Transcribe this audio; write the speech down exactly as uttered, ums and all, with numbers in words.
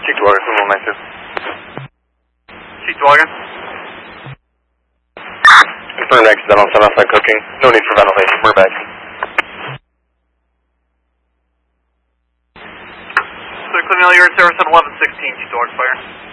Cheek Dwagon, one one nine two. Cheek Dwagon. Confirmed accidental sun outside cooking. No need for ventilation. We're back. So, Camille, you're at Sarah eleven sixteen, Cheek Dog Fire.